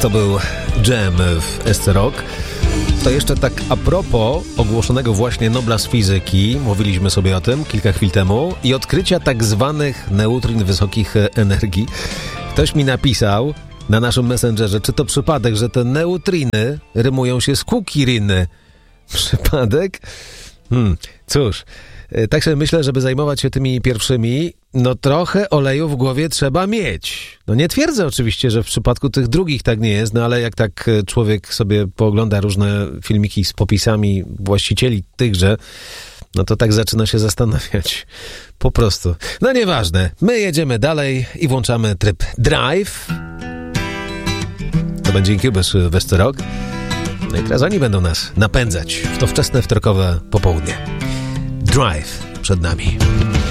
To był Jam w SC Rock. To jeszcze tak a propos ogłoszonego właśnie Nobla z fizyki, mówiliśmy sobie o tym kilka chwil temu, i odkrycia tak zwanych neutrin wysokich energii. Ktoś mi napisał na naszym Messengerze, czy to przypadek, że te neutriny rymują się z kukiriny. Przypadek? Cóż, tak sobie myślę, żeby zajmować się tymi pierwszymi, no trochę oleju w głowie trzeba mieć. No nie twierdzę oczywiście, że w przypadku tych drugich tak nie jest, no ale jak tak człowiek sobie poogląda różne filmiki z popisami właścicieli tychże, no to tak zaczyna się zastanawiać. Po prostu. No nieważne. My jedziemy dalej i włączamy tryb Drive. To będzie Incubus w SC Rock. No i teraz oni będą nas napędzać w to wczesne wtorkowe popołudnie. Drive przed nami.